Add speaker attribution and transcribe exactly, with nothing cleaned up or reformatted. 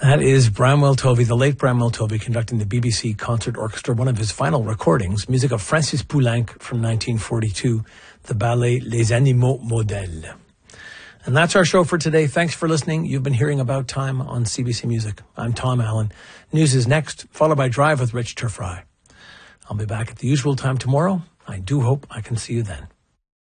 Speaker 1: That is Bramwell Tovey, the late Bramwell Tovey, conducting the B B C Concert Orchestra, one of his final recordings, music of Francis Poulenc from nineteen forty-two, the ballet Les Animaux Modèles. And that's our show for today. Thanks for listening. You've been hearing About Time on C B C Music. I'm Tom Allen. News is next, followed by Drive with Rich Turfry. I'll be back at the usual time tomorrow. I do hope I can see you then.